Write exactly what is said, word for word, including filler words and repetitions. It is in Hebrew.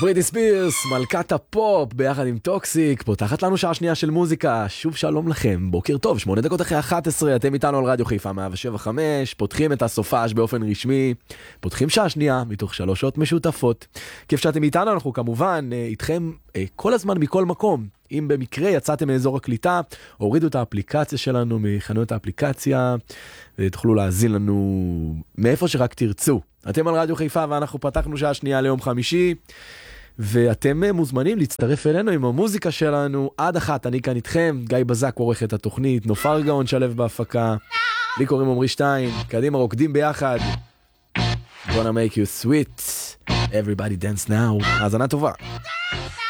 בריטני ספירס, מלכת הפופ, ביחד עם טוקסיק, פותחת לנו שעה שנייה של מוזיקה. שוב שלום לכם, בוקר טוב, שמונה דקות אחרי אחת עשרה, אתם איתנו על רדיו חיפה מאה שבע חמש, פותחים את הסופש באופן רשמי, פותחים שעה שנייה מתוך שלוש שעות משותפות. כיף שאתם איתנו, אנחנו כמובן איתכם כל הזמן מכל מקום. אם במקרה יצאתם מאזור הקליטה, הורידו את האפליקציה שלנו מחנויות האפליקציה, ותוכלו להזין לנו מאיפה שרק תרצו. אתם על רדיו חיפה ואנחנו פתחנו שעה שנייה ליום חמישי, ואתם מוזמנים להצטרף אלינו עם המוזיקה שלנו עד אחת. אני כאן איתכם, גיא בזק עורך את התוכנית, נופר גאון שלב בהפקה, לי קוראים עמרי שטיין, קדימה רוקדים ביחד. Gonna make you sweet, everybody dance now. האזנה טובה.